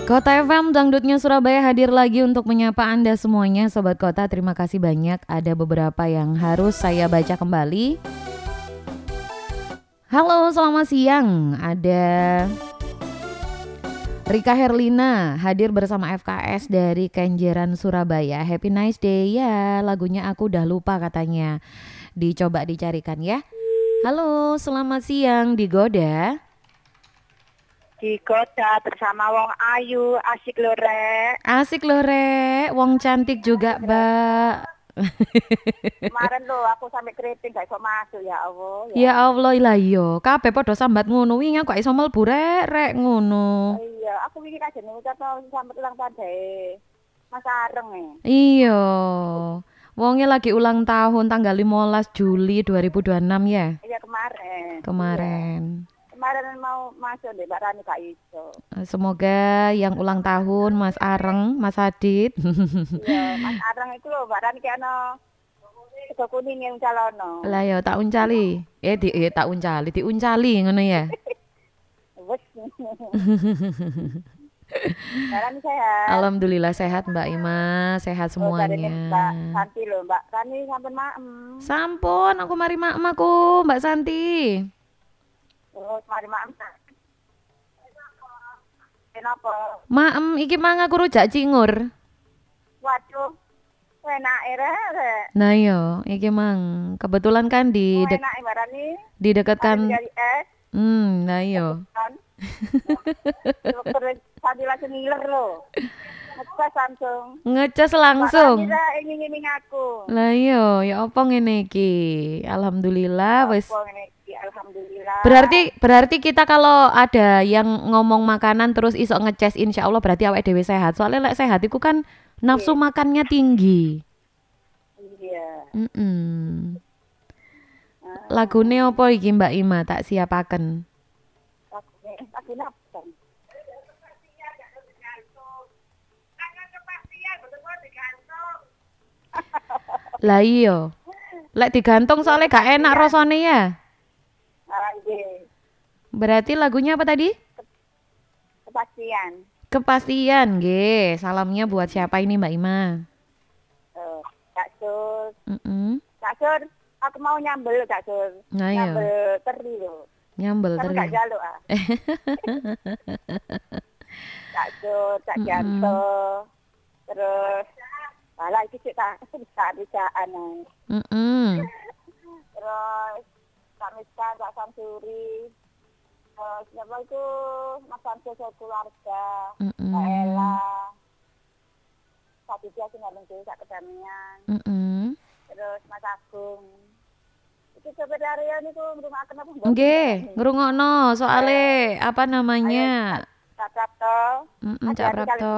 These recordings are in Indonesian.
Kota FM Dangdutnya Surabaya hadir lagi untuk menyapa Anda semuanya Sobat Kota. Terima kasih banyak. Ada beberapa yang harus saya baca kembali. Halo, selamat siang. Ada Rika Herlina hadir bersama FKS dari Kenjeran Surabaya. Happy nice day ya. Lagunya aku udah lupa katanya. Dicoba dicarikan ya. Halo, selamat siang Digoda. Di kota bersama wong ayu, asik lho Rek. Asik loh Rek, wong cantik juga Mbak. Kemarin lho aku sampai keriting gak iso masuk ya Allah. Ya Allah lah yo, kabeh padha sambat ngono wingi kok iso mlebu Rek ngono. Iya, aku wingi kajene ngucap selamat ulang tahun deh. Mas Areng Iya. Wonge lagi ulang tahun tanggal 15 Juli 2026 ya. Iya kemarin. Kemarin. Iya. Kemarin mau masuk deh Mbak Rani gak iso. Semoga yang ulang tahun Mas Areng, Mas Adit. Iya, Mas Areng itu lho Mbak Rani kayak sego kuning yang calono. Lah yo tak uncali. Tak uncali, diuncali ngono ya. Wes. Mbak Rani sehat. Alhamdulillah sehat Mbak Ima, sehat semuanya. Mbak Santi lho, Mbak Rani sampun maem. Sampun, aku mari maem aku, Mbak Santi. Oh, mari maem. Kenapa? Maem iki mang aku rujak cingur. Waduh, enak Rek. Nah yo, iki mang kebetulan kan Enak Mbak Rani. di dekat kan. Dari es. Nah yo. Terus tadi langsung ngiler loh. Ngecas langsung. Ngecas langsung. Mbak Rani ingin aku. Lah yo, ya apa ngene iki? Alhamdulillah wis. Alhamdulillah. Berarti kita kalau ada yang ngomong makanan terus iso ngecas insya Allah berarti awake dhewe sehat. Soalnya lek sehat iku kan nafsu makannya tinggi. Iya. Lagune apa iki Mbak Ima tak siapaken? Lagune apa? Lah iya. Lek digantung soalnya gak enak rasane ya. Berarti lagunya apa tadi? Kepastian. Kepastian, nggih. Salamnya buat siapa ini Mbak Ima? Kak Sur. Kak Sur, aku mau nyambel Kak Sur. Nah, nyambel teri lho. Nyambel teri. Gak jaluk ah. Kak Sur, Kak Janto. Terus malah iki sik tak bisa-bisaan. Terus Kak Miskan, Kak Samsuri. Siapa itu Mas Samsul keluarga, Kak Ella, Kak Tidia Singalung Dewi, Kak Kedamian, terus Mas Agung. Itu sebenarnya ini tuh ngrungokaken apa? Nggih, ngrungokno soale apa namanya? Cak Prapto, Cak Prapto.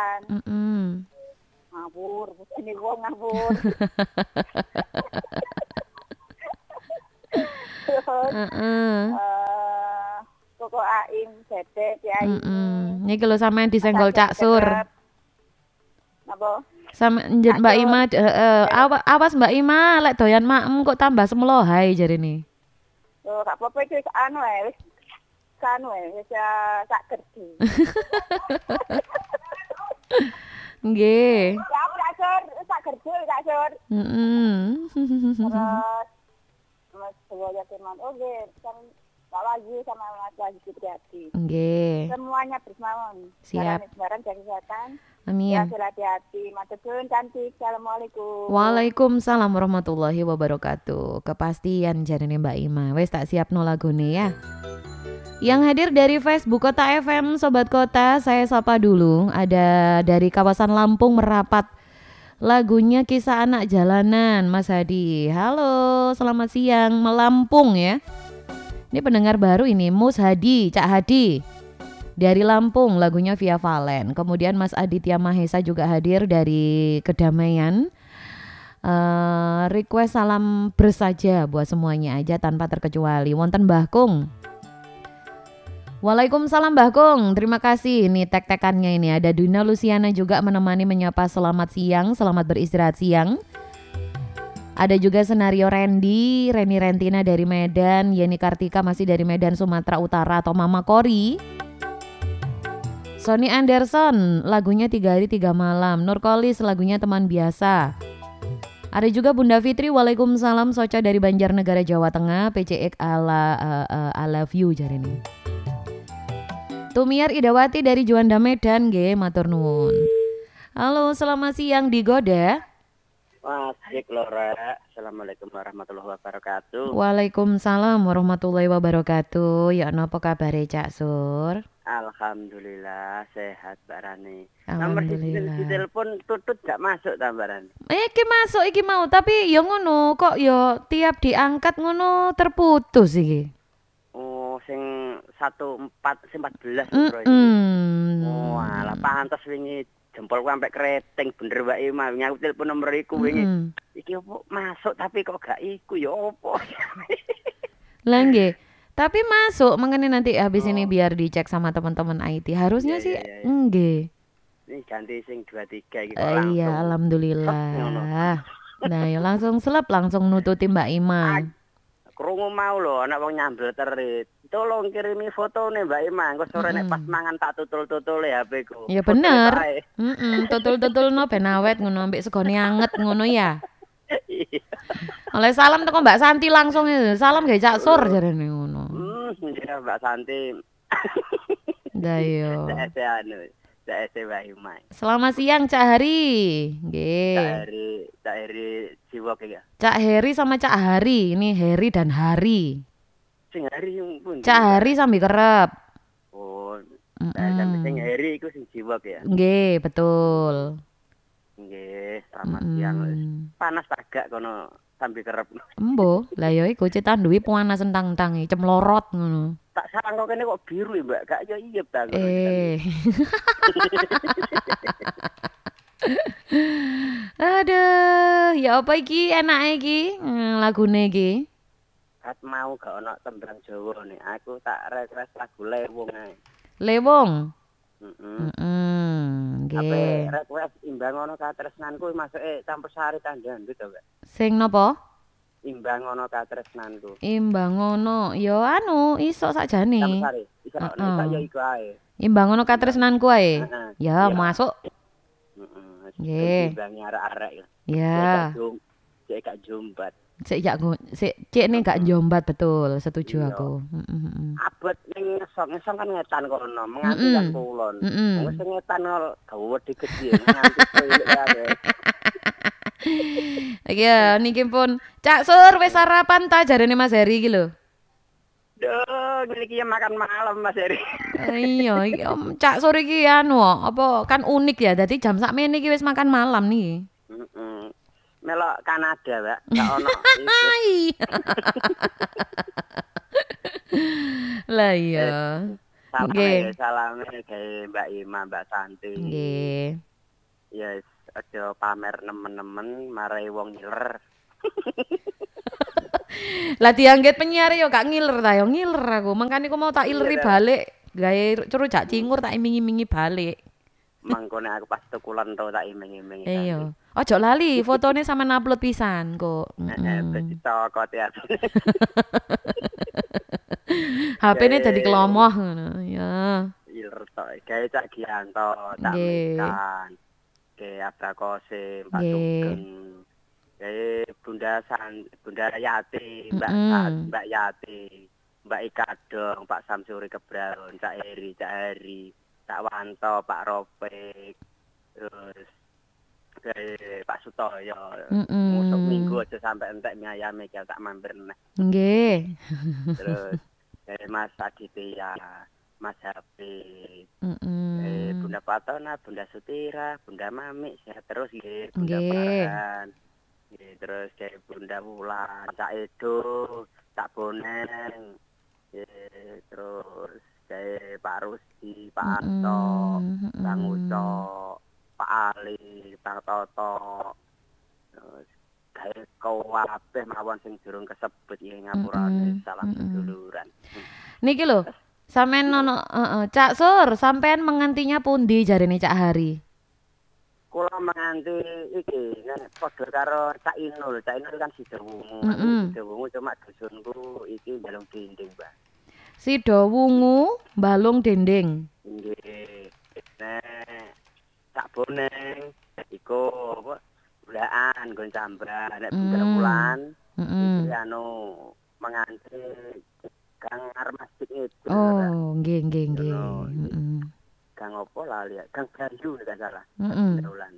Ngawur, ini wong ngawur. Koko Aim, Dede, Kiai. Niki lho sampean disenggol Cak Sur. Napa? Sama Mbak Ima, awas Mbak Ima, lek doyan maem kok tambah semlohai jarene. Loh, gak apa-apa iki anu wis. Wis sak kerja. Nggih. Ya Kak Sur, sak kerja Kak Sur. Mas Dewa Teman. Oke, kan Pak Wahyu sama Mas Wahyu Supriyadi. Nggih. Semuanya bersamawan. Siap. Sebarang dari kesehatan. Amin. Ya, hati-hati. Matur cantik. Assalamualaikum. Waalaikumsalam warahmatullahi wabarakatuh. Kepastian jarene Mbak Ima. Wes tak siapno lagune ya. Yang hadir dari Facebook Kota FM Sobat Kota, saya sapa dulu. Ada dari kawasan Lampung Merapat. Lagunya Kisah Anak Jalanan, Mas Hadi. Halo, selamat siang Melampung ya. Ini pendengar baru ini, Mus Hadi, Cak Hadi. Dari Lampung, lagunya Via Valen. Kemudian Mas Aditya Mahesa juga hadir dari Kedamaian. Request salam bersaja buat semuanya aja tanpa terkecuali. Wonten Mbah Kung. Waalaikumsalam Mbah Kung, terima kasih. Ini tek-tekannya ini ada Duna Luciana juga menemani menyapa selamat siang, selamat beristirahat siang. Ada juga Senario Randy, Reni Rentina dari Medan, Yeni Kartika masih dari Medan Sumatera Utara atau Mama Kori. Sony Anderson lagunya 3 hari 3 malam. Nurkolis lagunya teman biasa. Ada juga Bunda Fitri, waalaikumsalam, Soca dari Banjarnegara Jawa Tengah, PCX I love you jarene. Tumiar Idawati dari Juanda Medan nggih, matur nuwun. Halo, selamat siang Digoda. Asik Lora. Assalamualaikum warahmatullahi wabarakatuh. Waalaikumsalam warahmatullahi wabarakatuh. Ya napa kabare Cak Sur? Alhamdulillah sehat Barani. Nomor Alhamdulillah. telepon tutut gak masuk tambaran. Iki masuk iki mau, tapi ya ngono kok ya tiap diangkat ngono terputus iki. Oh, sing 14 bro iki. Oh, alah pantes wingi jempolku sampai keriting bener Mbak Ima. Aku telepon nomor iku wingi. Iki opo masuk tapi kok gak iku ya opo. Lah nggih. Tapi masuk, makanya nanti habis ini biar dicek sama teman-teman IT. Harusnya sih nggih. Ini ganti sing 23 iki kok langsung. Iya, alhamdulillah. Nah, ya langsung selep langsung nututi Mbak Ima. Krungu mau lho anak wong nyambel terit. Tolong kirimi fotone Mbak Ima, engko sore nek pas mangan tak tutul-tutul HP-ku. Ya bener. Tutul-tutulno ben awet ngono ambek segone anget ngono ya. Oleh salam teko Mbak Santi langsung itu. Salam gak Cak Sur jarene ngono. Ya Mbak Santi. Dah yo. Saya Mbak Ima. Selamat siang Cak Hari. Nggih. Cak Heri Jiwok ya. Cak Heri sama Cak Hari. Ini Heri dan Hari. Sing Hari pun. Cak Hari sambil kerep. Oh. Sing Heri iku sing Jiwok ya. Nggih, betul. Nggih, selamat siang. Panas agak kono sambil kerep. Embo, lah ya iku cetanduwi panas entang-entang cemlorot ngono. Tak sarang kok kene kok biru ya, Mbak. Gak ya iya ta. Aduh, ya apa iki enake iki lagune iki? Kat mau gak ono tembang Jawa nih. Aku tak request lagu Lewong ae. Lewong. Nggih. Request imbang ono katresnanku masuke Campur-Sari Tandan gitu, Mbak. Sing napa? Imbang ono katresnanku. Imbang ono, ya anu iso sakjane. Campur-Sari. Iso ya iku ae. Imbang ono katresnanku ae. Ya, masuk. Nggih. Imbang arek-arek. Ya. Cek gak jombat. Cek ning gak jombat betul, setuju aku. Abot ning ngesong kan ngetan kono, menganti kan kulon. Wis ngetan gawe gede nganti cilik ae. Ya, niki pun Cak Sur wis sarapan ta jarene Mas Heri iki lho. Duh, niki makan malam Mas Heri. Iya, Cak Sur iki anu apa kan unik ya. Dadi jam sakmene iki wis makan malam nih. Melok Kanada, Mbak. Gak ono. Lah iya. Salame gawe Mbak Ima, Mbak Santi. Nggih. Yes, aja pamer nemen-nemen marai wong ngiler. Lah dianggit penyiar yo gak ngiler ta yo ngiler aku. Mangkane aku mau tak ileri balik, gawe rujak cingur tak iming-imingi balik. Mangkone aku pas tukulan to tak iming-imingi. Iya. Ojo lali fotone sama upload pisan kok. Cokot ya. HP-ne dadi kelomoh ngono ya. Iler to, gawe Cak Gianto, tak mekan. Ke Abrakose, Pak Sugeng. Bunda Yati, Mbak Yati, Mbak Ikadong, Pak Samsuri Kebraun, Cak Heri, Cak Wanto, Pak Ropek, terus Pak Sutoyo. Musuh minggu aja sampai entek mie ayam iki tak mampir neh. Nggih. Terus Mas Aditya, Mas Hafiz, Bunda Patona, Bunda Sutira, Bunda Mami, sehat terus nggih, Bunda Paran. Terus kayak Bunda Wulan, Cak Edo, Cak Boneng, terus kayak Pak Rusdi, Pak Anto, Bang Ucok, Pak Ali, Pak Toto, terus kayak kabeh mawon sing durung kesebut ing ngapurane salam seduluran. Niki lho, sampean ono Cak Sur, sampean mengantinya pundi jarene Cak Hari? Kula menganti iki nek padha karo Cak Inul. Cak Inul kan Sidowungu. Sidowungu cuma dusunku iki Balung Dinding, Mbak. Sidowungu Balung Dinding. Nggih. boneng iku apa bulaan nggon cambah nek bulan iki anu menganti Kang Armastik itu. Oh, nggih. Kang opo lali ya? Kang Bayu nek salah. Bulan.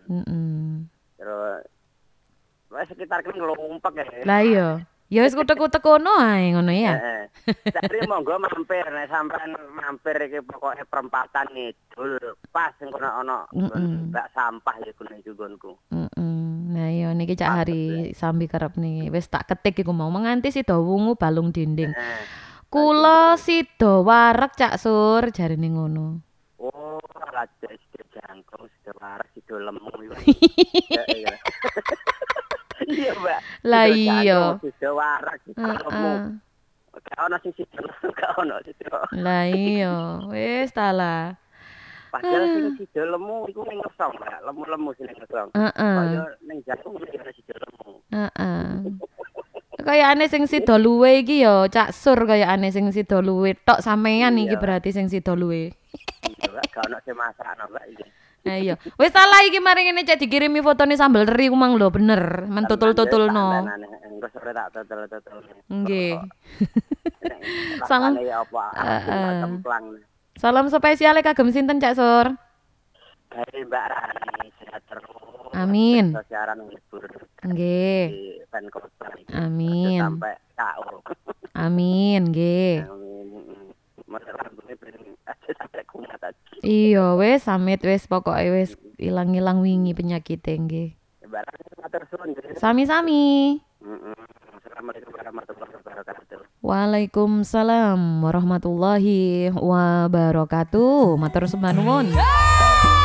Terus wis sekitar kene nglumpek ya. Lah iya. Ya wis kutek-kutek kono ae ngono ya. Heeh. Tapi monggo mampir nek sampean mampir iki pokoke perempatan ngidul pas sing kono ana bak sampah ya kono iki nggonku. Nah iya niki Cak Hari sambi kerep nih. Wis tak ketik iku mau menganti sida wungu balung dinding. Kula sida wareg Cak Sur jarine ngono. Oh, raja sida jangkung sida wareg sida lemu yo. Iya, Mbak. Lah iya. Sida wareg sida lemu. Gak ono sing sida gak ono sida. Lah iya, wis ta lah. Padahal sing sida lemu iku ning ngesong, Mbak. Lemu-lemu sing ngesong. Kaya ning jangkung iki ana sida lemu. Kayane sing sida luwe iki ya Cak Sur kayane sing sida luwe tok sampean iki berarti sing sida luwe. Iya, Mbak, gak ono sing masakno, Mbak iki. Nah iya. Wis salah iki mari ngene Cak dikirimi fotone sambel teri ku mang lho bener, mentutul-tutulno. Engko sore tak tutul-tutul. Nggih. Salam ya apa? Salam spesial kagem sinten Cak Sur? Dari Mbak Rani sehat terus. Amin. Siaran ngibur. Nggih. Fan kota. Amin. Sampai KO. Amin, nggih. Amin. Rambutnya ben aja sampai kumat aja. Iya wis samit wis pokoke wis ilang-ilang wingi penyakite nggih. Mbak Rani matur suwun. Sami-sami. Assalamualaikum warahmatullahi wabarakatuh. Waalaikumsalam warahmatullahi wabarakatuh. Matur sembah nuwun.